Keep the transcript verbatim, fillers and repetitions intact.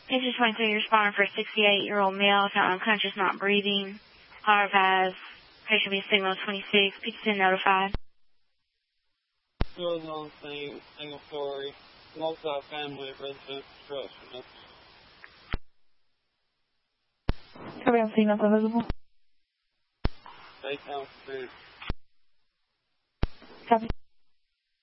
Patient twenty-three, you're responding for a sixty-eight-year-old male, found unconscious, not breathing. Heart advised. Patient will be signal twenty-six. P T ten notified. Stores on scene, single story, multi-family residence construction. Copy on scene, nothing visible. Daytime Street. Copy.